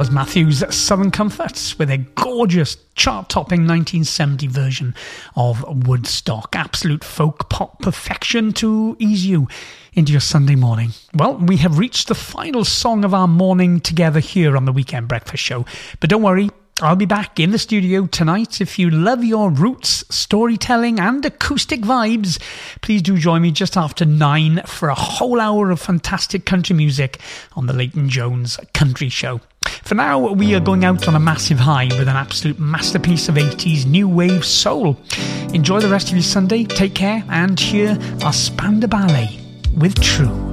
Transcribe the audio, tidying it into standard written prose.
was Matthews' Southern Comforts with a gorgeous chart-topping 1970 version of Woodstock. Absolute folk pop perfection to ease you into your Sunday morning. Well, we have reached the final song of our morning together here on the Weekend Breakfast Show. But don't worry, I'll be back in the studio tonight. If you love your roots, storytelling and acoustic vibes, please do join me just after 9 for a whole hour of fantastic country music on the Leighton Jones Country Show. For now, we are going out on a massive high with an absolute masterpiece of 80s new wave soul. Enjoy the rest of your Sunday, take care, and here are Spandau Ballet with True.